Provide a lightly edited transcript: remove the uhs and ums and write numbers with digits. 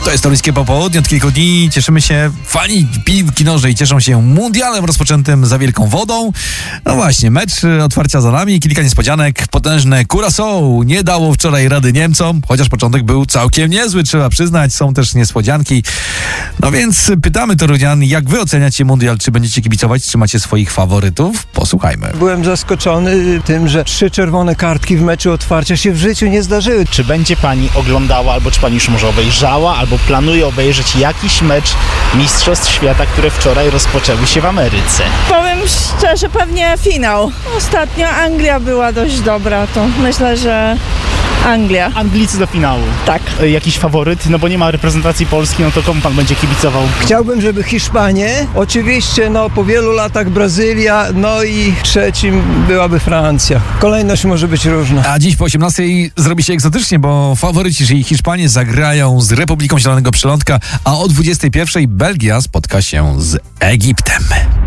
To jest toruńskie popołudnie. Od kilku dni cieszymy się, fani piłki nożnej cieszą się mundialem rozpoczętym za wielką wodą. No właśnie, mecz otwarcia za nami, kilka niespodzianek. Potężne Curaçao nie dało wczoraj rady Niemcom, chociaż początek był całkiem niezły, trzeba przyznać. Są też niespodzianki. No więc pytamy torunian, jak wy oceniacie mundial? Czy będziecie kibicować, czy macie swoich faworytów? Posłuchajmy. Byłem zaskoczony tym, że 3 czerwone kartki w meczu otwarcia się w życiu nie zdarzyły. Czy będzie pani oglądała, albo czy pani już może obejrzała, albo planuje obejrzeć jakiś mecz Mistrzostw Świata, które wczoraj rozpoczęły się w Ameryce? Powiem szczerze, pewnie finał. Ostatnio Anglia była dość dobra, to myślę, że Anglia. Anglicy do finału. Tak. Jakiś faworyt? No bo nie ma reprezentacji Polski, no to komu pan będzie kibicował? Chciałbym, żeby Hiszpanie, oczywiście po wielu latach Brazylia, no i trzecim byłaby Francja. Kolejność może być różna. A dziś po 18:00 zrobi się egzotycznie, bo faworyci, czyli Hiszpanie, zagrają z Republiką Zielonego Przylądka, a o 21:00 Belgia spotka się z Egiptem.